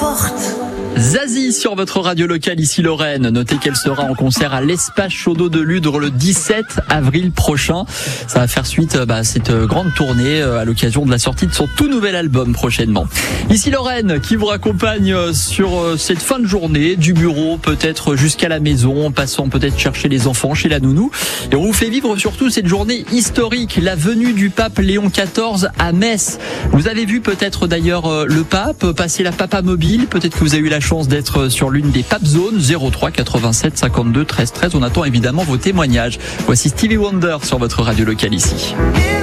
porte. Zazie sur votre radio locale ici Lorraine. Notez qu'elle sera en concert à l'Espace Chaudeau de Ludre le 17 avril prochain. Ça va faire suite à cette grande tournée à l'occasion de la sortie de son tout nouvel album prochainement. Ici Lorraine qui vous raccompagne sur cette fin de journée, du bureau peut-être jusqu'à la maison, en passant peut-être chercher les enfants chez la nounou. Et on vous fait vivre surtout cette journée historique, la venue du pape Léon XIV à Metz. Vous avez vu peut-être d'ailleurs le pape passer la Papa Mobile. Peut-être que vous avez eu la chance d'être sur l'une des Pape Zones. 03 87 52 13 13. On attend évidemment vos témoignages. Voici Stevie Wonder sur votre radio locale ici.